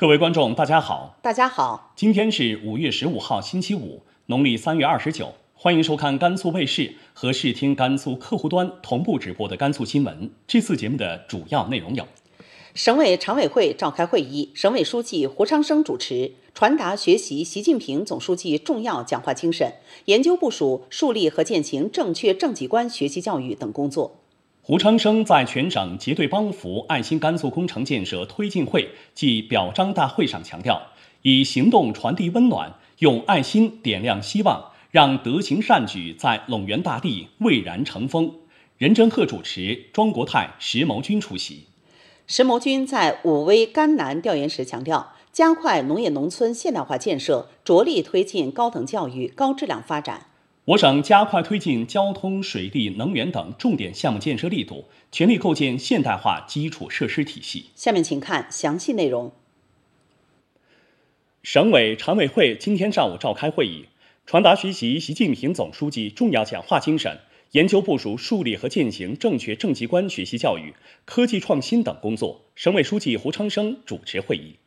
各位观众，大家好。 大家好， 今天是5月15号，星期五，农历3月29。欢迎收看甘肃卫视和视听甘肃客户端同步直播的甘肃新闻。这次节目的主要内容有： 省委常委会召开会议，省委书记胡昌生主持，传达学习习近平总书记重要讲话精神，研究部署树立和践行正确正绩观学习教育等工作。 胡昌生在全省结对帮扶爱心甘肃工程建设推进会暨表彰大会上强调，以行动传递温暖，用爱心点亮希望，让德行善举在陇源大地蔚然成风。任正鹤主持，庄国泰、石谋军出席。 石谋军在武威甘南调研时强调，加快农业农村现代化建设，着力推进高等教育高质量发展。 我省加快推进交通、水利、能源等重点项目建设力度，全力构建现代化基础设施体系。 下面请看详细内容。 省委常委会今天上午召开会议，传达学习习近平总书记重要讲话精神，研究部署树立和践行正确正绩观学习教育、科技创新等工作。省委书记胡昌生主持会议。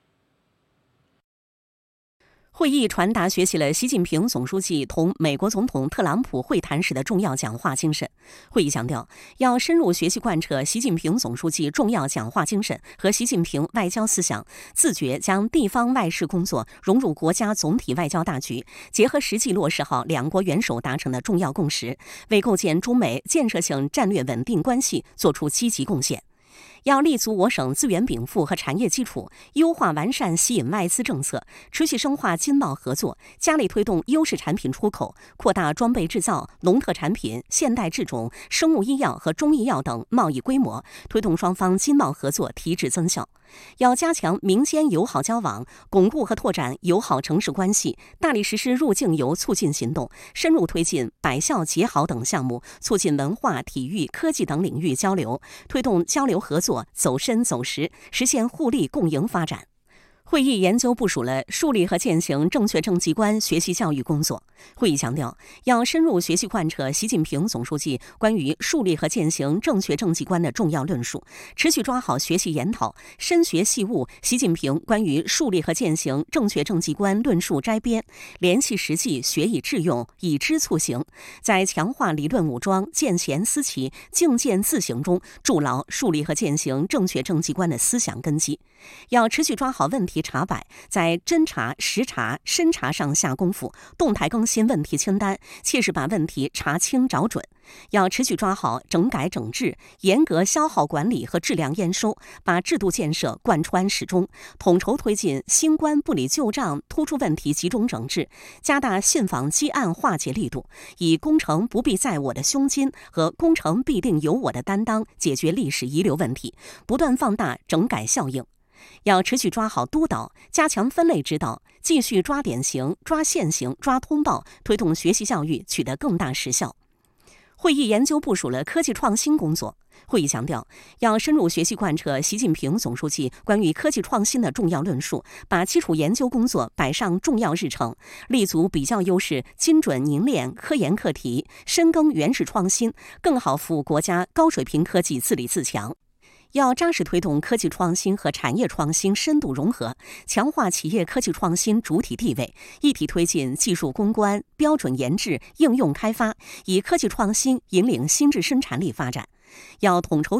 会议传达学习了习近平总书记同美国总统特朗普会谈时的重要讲话精神。会议强调，要深入学习贯彻习近平总书记重要讲话精神和习近平外交思想，自觉将地方外事工作融入国家总体外交大局，结合实际落实好两国元首达成的重要共识，为构建中美建设性战略稳定关系作出积极贡献。要立足我省资源禀赋和产业基础，优化完善吸引外资政策，持续深化经贸合作，加力推动优势产品出口，扩大装备制造、农特产品、现代制种、生物医药和中医药等贸易规模，推动双方经贸合作提质增效。要加强民间友好交往，巩固和拓展友好城市关系，大力实施入境游促进行动，深入推进百校结好等项目，促进文化、体育、科技等领域交流，推动交流合作走深走实，实现互利共赢发展。会议研究部署了树立和践行正确正绩观学习教育工作。会议强调，要深入学习贯彻习近平总书记关于树立和践行正确正绩观的重要论述，持续抓好学习研讨，深学细悟习近平关于树立和践行正确正绩观论述摘编，联系实际，学以致用，以知促行，在强化理论武装、见贤思齐、境见自行中筑牢树立和践行正确正绩观的思想根基。要持续抓好问题查摆，在侦查、实查、深查上下功夫，动态更新问题清单，切实把问题查清找准。要持续抓好整改整治，严格消耗管理和质量验收，把制度建设贯穿始终，统筹推进新官不理旧账突出问题集中整治，加大信访积案化解力度，以工程不必在我的胸襟和工程必定有我的担当解决历史遗留问题，不断放大整改效应。要持续抓好督导，加强分类指导，继续抓典型、抓现行、抓通报，推动学习教育取得更大实效。会议研究部署了科技创新工作。会议强调，要深入学习贯彻习近平总书记关于科技创新的重要论述，把基础研究工作摆上重要日程，立足比较优势，精准凝练科研课题，深耕原始创新，更好服务国家高水平科技自立自强。要扎实推动科技创新和产业创新深度融合，强化企业科技创新主体地位，一体推进技术攻关、标准研制、应用开发，以科技创新引领新质生产力发展。要统筹